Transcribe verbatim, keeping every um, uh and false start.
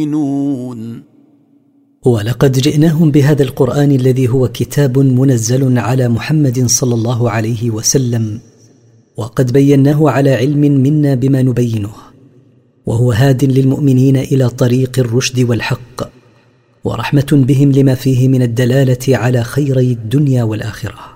ولقد جئناهم بهذا القرآن الذي هو كتاب منزل على محمد صلى الله عليه وسلم، وقد بيناه على علم منا بما نبينه، وهو هاد للمؤمنين إلى طريق الرشد والحق، ورحمة بهم لما فيه من الدلالة على خيري الدنيا والآخرة.